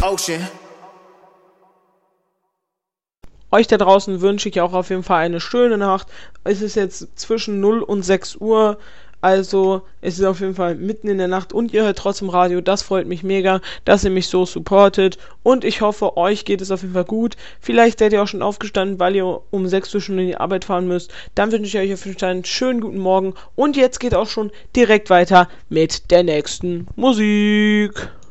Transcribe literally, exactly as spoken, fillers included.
Ocean. Euch da draußen wünsche ich auch auf jeden Fall eine schöne Nacht. Es ist jetzt zwischen null und sechs Uhr. Also es ist auf jeden Fall mitten in der Nacht und ihr hört trotzdem Radio. Das freut mich mega, dass ihr mich so supportet. Und ich hoffe, euch geht es auf jeden Fall gut. Vielleicht seid ihr auch schon aufgestanden, weil ihr um sechs Uhr schon in die Arbeit fahren müsst. Dann wünsche ich euch auf jeden Fall einen schönen guten Morgen. Und jetzt geht auch schon direkt weiter mit der nächsten Musik.